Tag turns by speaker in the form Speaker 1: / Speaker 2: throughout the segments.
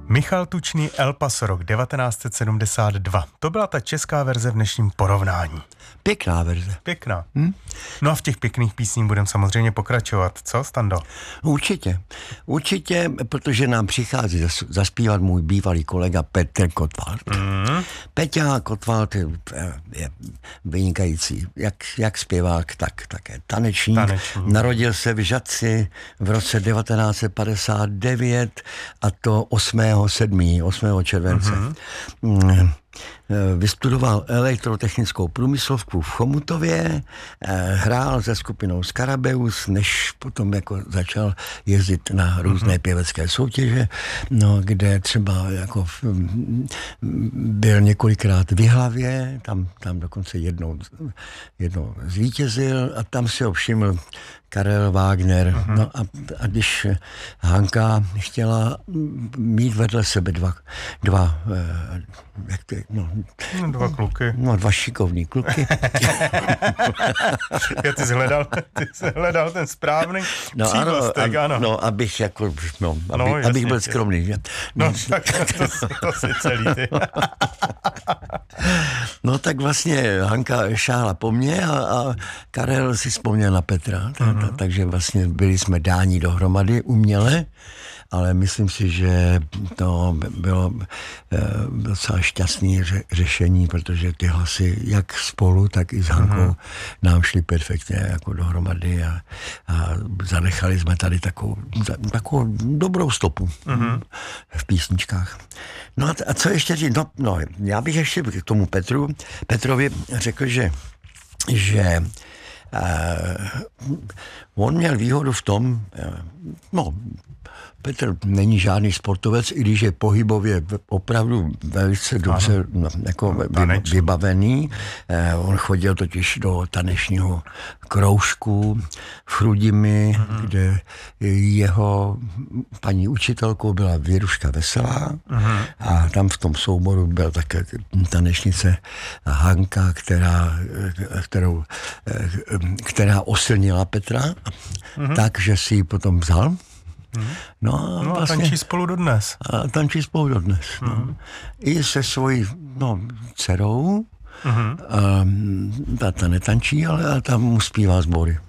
Speaker 1: Michal Tučný, El Paso, rok 1972. To byla ta česká verze v dnešním porovnání.
Speaker 2: Pěkná verze.
Speaker 1: Pěkná. No a v těch pěkných písních budeme samozřejmě pokračovat. Co, Stando?
Speaker 2: Určitě, protože nám přichází zaspívat můj bývalý kolega Petr Kottwald. Peťa Kottwald je vynikající, jak zpěvák, tak také tanečník. Narodil se v Žatci v roce 1959 a to 8. července. Vystudoval elektrotechnickou průmyslovku v Chomutově, hrál se skupinou Scarabeus, než potom jako začal jezdit na různé pěvecké soutěže, kde třeba jako byl několikrát v Jihlavě, tam dokonce jednou zvítězil a tam si ho všiml Karel Wagner. No a když Hanka chtěla mít vedle sebe dva
Speaker 1: kluky.
Speaker 2: Dva šikovní kluky.
Speaker 1: Ty jsi hledal ten správný přívlastek, ano.
Speaker 2: No, abych byl skromný, že?
Speaker 1: Tak to si celý ty.
Speaker 2: No tak vlastně Hanka šáhla po mně a Karel si vzpomněl na Petra, takže vlastně byli jsme dáni dohromady uměle, ale myslím si, že to bylo docela šťastné řešení, protože ty hlasy jak spolu, tak i s Hankou nám šly perfektně jako dohromady a zanechali jsme tady takovou dobrou stopu v písničkách. No a co ještě říct? No, já bych ještě k tomu Petrovi řekl, že on měl výhodu v tom, Petr není žádný sportovec, i když je pohybově opravdu velice dobře vybavený. On chodil totiž do tanečního kroužku v Chrudimi, kde jeho paní učitelkou byla Věruška Veselá a tam v tom souboru byla také tanečnice Hanka, která osilnila Petra, takže si ji potom vzal. No
Speaker 1: a vlastně, tančí spolu dodnes.
Speaker 2: I se svojí dcerou. Ta netančí, ale ta mu zpívá sbory.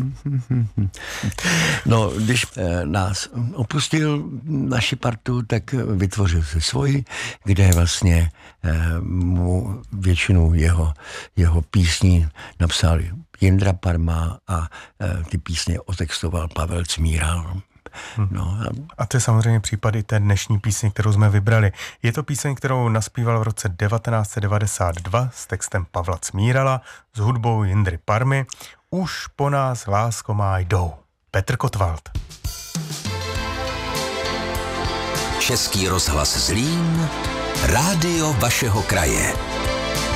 Speaker 2: No, když nás opustil naši partu, tak vytvořil se svoji, kde vlastně mu většinu jeho písní napsali Jindra Parma a ty písně otextoval Pavel Cmíral.
Speaker 1: A to je samozřejmě případ i té dnešní písně, kterou jsme vybrali. Je to píseň, kterou naspíval v roce 1992 s textem Pavla Cmírala, s hudbou Jindry Parmy. Už po nás, lásko má, jdou. Petr Kottwald.
Speaker 3: Český rozhlas Zlín, rádio vašeho kraje.